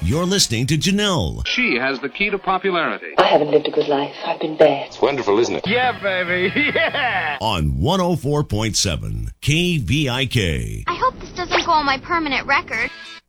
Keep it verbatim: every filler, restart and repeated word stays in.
You're listening to Janelle. She has the key to popularity. I haven't lived a good life. I've been bad. It's wonderful, isn't it? Yeah, baby. Yeah. On one oh four point seven K V I K. I hope this doesn't go on my permanent record.